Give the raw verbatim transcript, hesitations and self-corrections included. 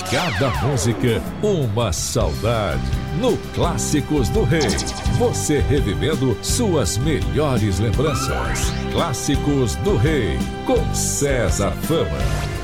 Cada música, uma saudade. No Clássicos do Rei, você revivendo suas melhores lembranças. Clássicos do Rei, com César Fama.